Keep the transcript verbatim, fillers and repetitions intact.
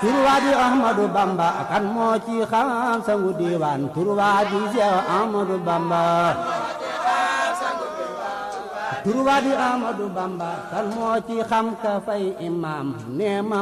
turwaa di Ahmadu Bamba kan moo ci xam sangu diwaan turwaa di Seex Ahmadu Bamba turwaa di Ahmadu Bamba kan moo ci xam ka fay imam neema